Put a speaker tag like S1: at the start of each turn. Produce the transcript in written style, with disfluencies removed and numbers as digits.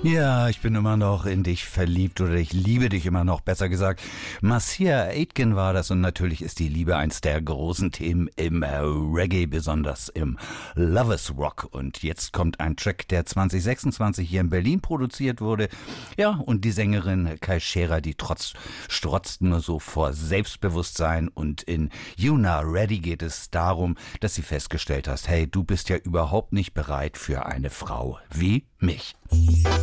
S1: Ja, ich bin immer noch in dich verliebt oder ich liebe dich immer noch, besser gesagt. Marcia Aitken war das und natürlich ist die Liebe eins der großen Themen im Reggae, besonders im Lovers Rock. Und jetzt kommt ein Track, der 2026 hier in Berlin produziert wurde. Ja, und die Sängerin Kai Scherer, die strotzt nur so vor Selbstbewusstsein und in You Not Ready geht es darum, dass sie festgestellt hast, hey, du bist ja überhaupt nicht bereit für eine Frau wie mich.